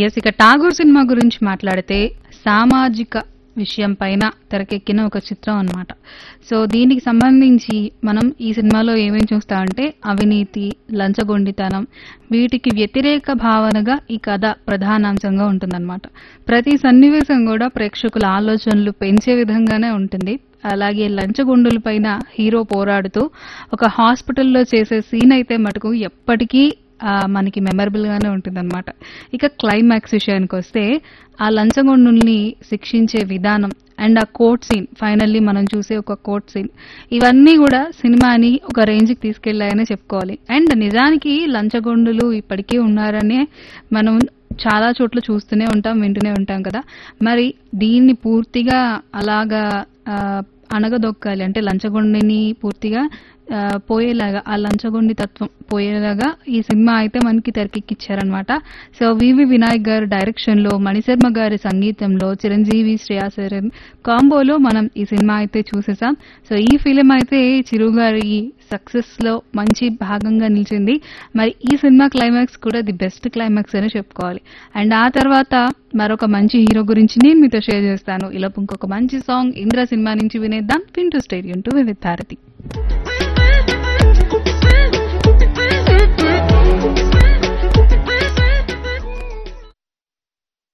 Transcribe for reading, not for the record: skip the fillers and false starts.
Yes, ఇక 'Tagore' cinema గురించి మాట్లాడితే సామాజిక విషయం పైన తెరకెక్కిన ఒక చిత్రం అన్నమాట. సో దీనికి సంబంధించి మనం ఈ సినిమాలో ఏమేం చూస్తామంటే అవినీతి, లంచగొండితనం వీటికి వ్యతిరేక భావనగా ఈ కథ ప్రధానాంశంగా ఉంటుందన్నమాట. ప్రతి సన్నివేశం కూడా ప్రేక్షకుల ఆలోచనలు పెంచే విధంగానే ఉంటుంది. అలాగే లంచగొండులపైన హీరో పోరాడుతూ ఒక హాస్పిటల్లో చేసే సీన్ అయితే మటుకు ఎప్పటికీ మనకి మెమరబుల్ గానే ఉంటుందన్నమాట. ఇక క్లైమాక్స్ విషయానికి వస్తే ఆ లంచగొండుల్ని శిక్షించే విధానం అండ్ ఆ కోర్ట్ సీన్, ఫైనల్లీ మనం చూసే ఒక కోర్ట్ సీన్, ఇవన్నీ కూడా సినిమాని ఒక రేంజ్కి తీసుకెళ్లాయనే చెప్పుకోవాలి. అండ్ నిజానికి లంచగొండులు ఇప్పటికీ ఉన్నారనే మనం చాలా చోట్ల చూస్తూనే ఉంటాం, వింటూనే ఉంటాం కదా. మరి దీన్ని పూర్తిగా అలాగా అణగదొక్కాలి అంటే లంచగొండిని పూర్తిగా పోయేలాగా, ఆ లంచగొండి తత్వం పోయేలాగా ఈ సినిమా అయితే మనకి తెరకెక్కిచ్చారనమాట. సో వివి వినాయక్ గారు డైరెక్షన్ లో, మణిశర్మ గారి సంగీతంలో, చిరంజీవి, శ్రేయా సరన్ కాంబోలో మనం ఈ సినిమా అయితే చూసేసాం. సో ఈ ఫిలిం అయితే చిరు గారి సక్సెస్ లో మంచి భాగంగా నిలిచింది. మరి ఈ సినిమా క్లైమాక్స్ కూడా ది బెస్ట్ క్లైమాక్స్ అని చెప్పుకోవాలి. అండ్ ఆ తర్వాత మరొక మంచి హీరో గురించి నేను మీతో షేర్ చేస్తాను. ఇలా ఇంకొక మంచి సాంగ్ ఇంద్ర సినిమా నుంచి వినేద్దాం. వింటూ స్టేడియం టు వివిధ భారతి.